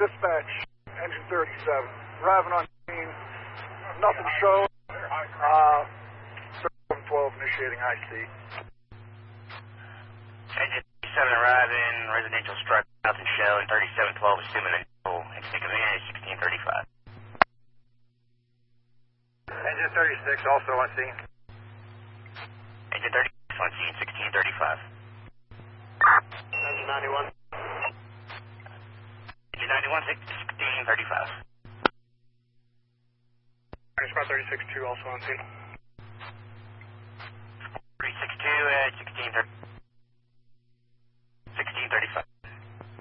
Dispatch, engine 37. Arriving on scene. Nothing to show. 712 initiating IC. Engine 37 arriving, residential struck, nothing showing. 3712 assuming a no. And take advantage, 1635. Engine 36 also on scene. Engine 36 on scene, 1635. Engine 91. Engine 91, 1635. Squad 36-2 also on scene.